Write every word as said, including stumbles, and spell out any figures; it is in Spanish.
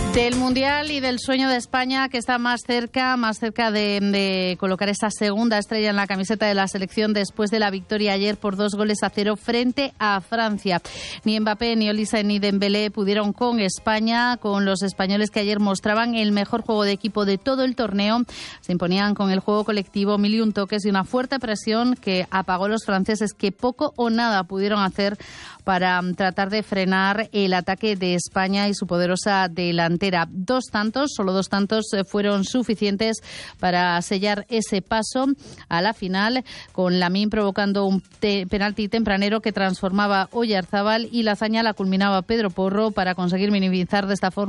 Del Mundial y del sueño de España, que está más cerca, más cerca de, de colocar esa segunda estrella en la camiseta de la selección después de la victoria ayer por dos goles a cero frente a Francia. Ni Mbappé, ni Olisa, ni Dembélé pudieron con España, con los españoles que ayer mostraban el mejor juego de equipo de todo el torneo. Se imponían con el juego colectivo, mil y un toques y una fuerte presión que apagó a los franceses, que poco o nada pudieron hacer para tratar de frenar el ataque de España y su poderosa delantera. Dos tantos, solo dos tantos fueron suficientes para sellar ese paso a la final, con Lamine provocando un te- penalti tempranero que transformaba Oyarzábal, y la hazaña la culminaba Pedro Porro para conseguir minimizar de esta forma